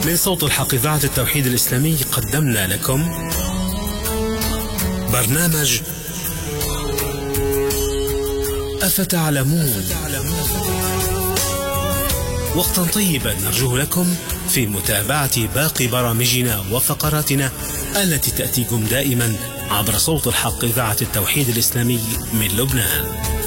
من صوت الحق إذاعة التوحيد الإسلامي قدمنا لكم برنامج أفتعلمون. وقتا طيبا نرجوه لكم في متابعة باقي برامجنا وفقراتنا التي تأتيكم دائما عبر صوت الحق إذاعة التوحيد الإسلامي من لبنان.